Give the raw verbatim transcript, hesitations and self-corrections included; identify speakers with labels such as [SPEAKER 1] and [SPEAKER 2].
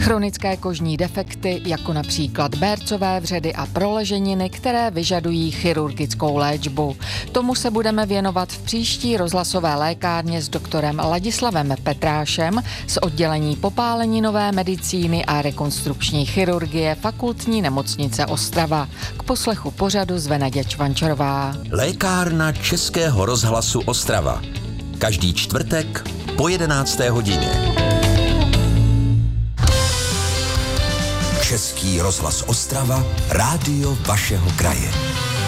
[SPEAKER 1] chronické kožní defekty, jako například bércové vředy a proleženiny, které vyžadují chirurgickou léčbu. Tomu se budeme věnovat v příští rozhlasové lékárně s doktorem Ladislavem Petrášem z oddělení popáleninové medicíny a rekonstrukční chirurgie Fakultní nemocnice Ostrava. K poslechu pořadu zve Naděja Čvančarová.
[SPEAKER 2] Lékárna Českého rozhlasu Ostrava. Každý čtvrtek po jedenácté hodině. Český rozhlas Ostrava, rádio vašeho kraje.